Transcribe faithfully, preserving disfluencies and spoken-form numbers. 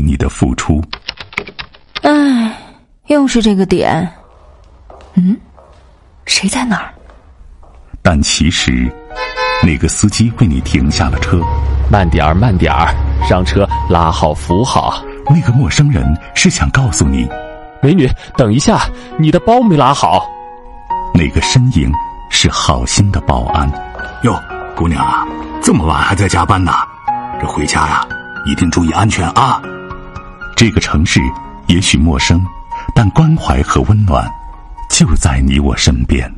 你的付出。 唉，又是这个点。嗯，谁在那儿？ 但其实那个司机为你停下了车。 慢点儿慢点儿，让车拉好扶好。 那个陌生人是想告诉你， 美女，等一下，你的包没拉好。 那个身影是好心的保安。 哟，姑娘啊，这么晚还在加班呢，这回家呀一定注意安全啊。 这个城市也许陌生，但关怀和温暖就在你我身边。